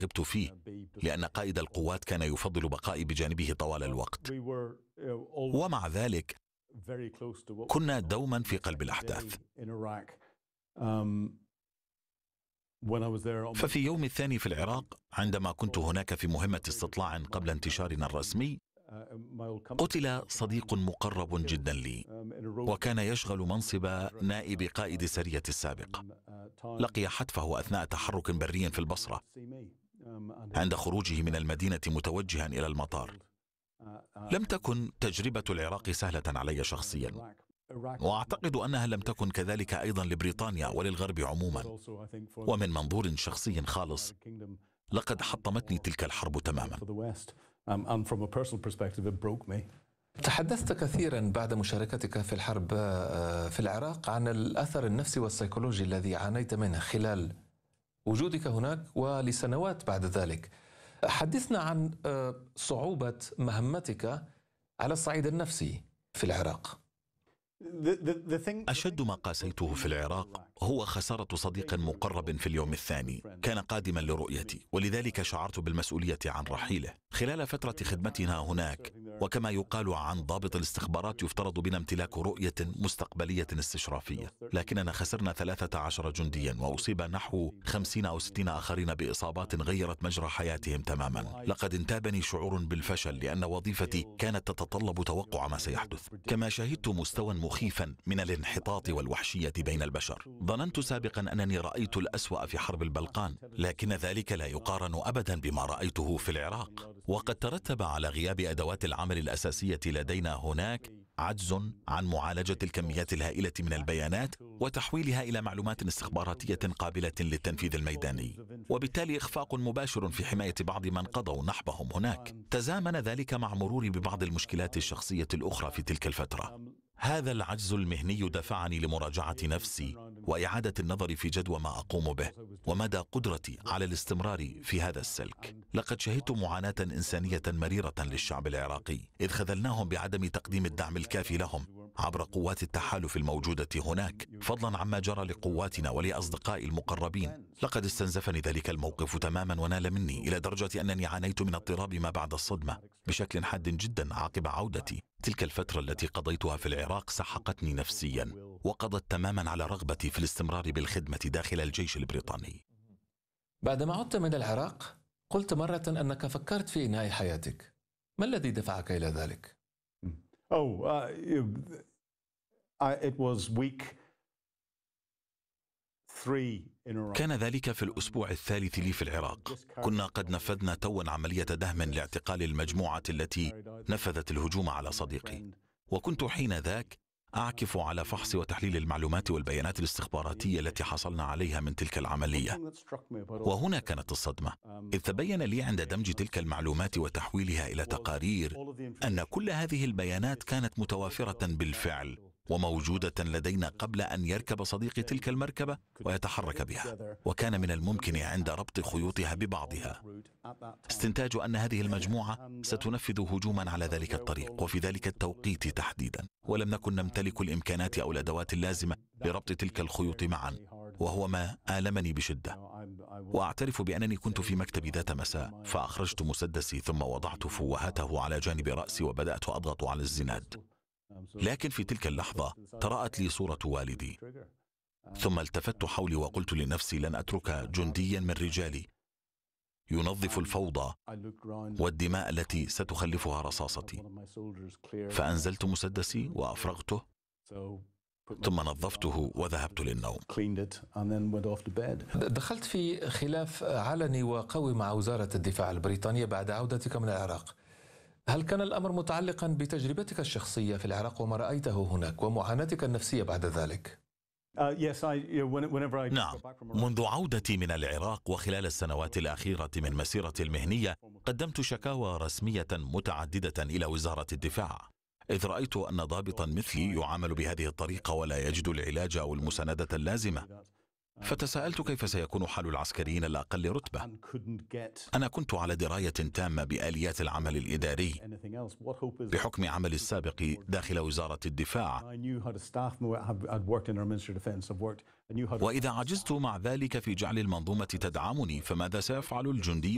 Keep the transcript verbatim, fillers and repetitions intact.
رغبت فيه، لأن قائد القوات كان يفضل بقائي بجانبه طوال الوقت، ومع ذلك كنا دوما في قلب الأحداث. ففي يوم الثاني في العراق، عندما كنت هناك في مهمة استطلاع قبل انتشارنا الرسمي، قتل صديق مقرب جدا لي، وكان يشغل منصب نائب قائد السرية السابق. لقي حتفه أثناء تحرك بري في البصرة عند خروجه من المدينة متوجها إلى المطار. لم تكن تجربة العراق سهلة علي شخصيا، وأعتقد أنها لم تكن كذلك أيضا لبريطانيا وللغرب عموما. ومن منظور شخصي خالص، لقد حطمتني تلك الحرب تماما. تحدثت كثيرا بعد مشاركتك في الحرب في العراق عن الأثر النفسي والسيكولوجي الذي عانيت منه خلال وجودك هناك ولسنوات بعد ذلك. حدثنا عن صعوبة مهمتك على الصعيد النفسي في العراق. أشد ما قاسيته في العراق هو خسارة صديق مقرب في اليوم الثاني. كان قادما لرؤيتي، ولذلك شعرت بالمسؤولية عن رحيله. خلال فترة خدمتنا هناك، وكما يقال عن ضابط الاستخبارات، يفترض بنا امتلاك رؤية مستقبلية استشرافية، لكننا خسرنا ثلاثة عشر جنديا، وأصيب نحو خمسين أو ستين آخرين بإصابات غيرت مجرى حياتهم تماما. لقد انتابني شعور بالفشل، لأن وظيفتي كانت تتطلب توقع ما سيحدث. كما شهدت مستوى مخيفا من الانحطاط والوحشية بين البشر. ظننت سابقا أنني رأيت الأسوأ في حرب البلقان، لكن ذلك لا يقارن أبدا بما رأيته في العراق. وقد ترتب على غياب أدوات العمل الأساسية لدينا هناك عجز عن معالجة الكميات الهائلة من البيانات وتحويلها إلى معلومات استخباراتية قابلة للتنفيذ الميداني، وبالتالي إخفاق مباشر في حماية بعض من قضوا نحبهم هناك. تزامن ذلك مع مروري ببعض المشكلات الشخصية الأخرى في تلك الفترة. هذا العجز المهني دفعني لمراجعة نفسي وإعادة النظر في جدوى ما أقوم به ومدى قدرتي على الاستمرار في هذا السلك. لقد شهدت معاناة إنسانية مريرة للشعب العراقي، إذ خذلناهم بعدم تقديم الدعم الكافي لهم عبر قوات التحالف الموجودة هناك، فضلا عما جرى لقواتنا ولأصدقائي المقربين. لقد استنزفني ذلك الموقف تماما ونال مني، إلى درجة أنني عانيت من اضطراب ما بعد الصدمة بشكل حاد جدا عقب عودتي. تلك الفترة التي قضيتها في العراق سحقتني نفسيا، وقضت تماما على رغبتي في الاستمرار بالخدمة داخل الجيش البريطاني. بعدما عدت من العراق، قلت مرة أنك فكرت في إنهاء حياتك. ما الذي دفعك إلى ذلك؟ Oh, uh, I, it was week three in Iraq. كان ذلك في الأسبوع الثالث لي في العراق. كنا قد نفذنا توا عملية دهم لاعتقال المجموعة التي نفذت الهجوم على صديقي، وكنت حين ذاك أعكف على فحص وتحليل المعلومات والبيانات الاستخباراتية التي حصلنا عليها من تلك العملية. وهنا كانت الصدمة، إذ تبين لي عند دمج تلك المعلومات وتحويلها إلى تقارير أن كل هذه البيانات كانت متوافرة بالفعل وموجودة لدينا قبل أن يركب صديقي تلك المركبة ويتحرك بها، وكان من الممكن عند ربط خيوطها ببعضها استنتاج أن هذه المجموعة ستنفذ هجوما على ذلك الطريق وفي ذلك التوقيت تحديدا، ولم نكن نمتلك الإمكانات أو الأدوات اللازمة لربط تلك الخيوط معا، وهو ما آلمني بشدة. وأعترف بأنني كنت في مكتبي ذات مساء، فأخرجت مسدسي ثم وضعت فوهته على جانب رأسي وبدأت أضغط على الزناد. لكن في تلك اللحظة ترأت لي صورة والدي، ثم التفت حولي وقلت لنفسي لن أترك جنديا من رجالي ينظف الفوضى والدماء التي ستخلفها رصاصتي. فأنزلت مسدسي وأفرغته، ثم نظفته وذهبت للنوم. دخلت في خلاف علني وقوي مع وزارة الدفاع البريطانية بعد عودتك من العراق. هل كان الأمر متعلقا بتجربتك الشخصية في العراق وما رأيته هناك ومعاناتك النفسية بعد ذلك؟ نعم، منذ عودتي من العراق وخلال السنوات الأخيرة من مسيرتي المهنية قدمت شكاوى رسمية متعددة إلى وزارة الدفاع، إذ رأيت أن ضابطا مثلي يعامل بهذه الطريقة ولا يجد العلاج أو المساندة اللازمة. فتساءلت كيف سيكون حال العسكريين الأقل رتبة. أنا كنت على دراية تامة بآليات العمل الإداري بحكم عملي السابق داخل وزارة الدفاع، وإذا عجزت مع ذلك في جعل المنظومة تدعمني، فماذا سيفعل الجندي